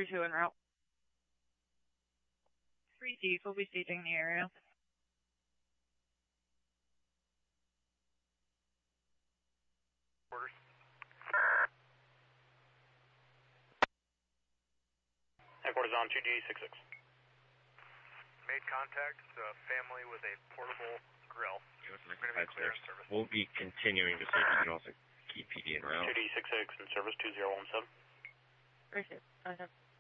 3-2 en route. 3 Ds will be staging the area. Orders. Headquarters on 2D66. Made contact. It's a family with a portable grill. We're going to be clear in service. We'll be continuing to see if we can also keep PD en route. 2D66 in service 2017. Appreciate it.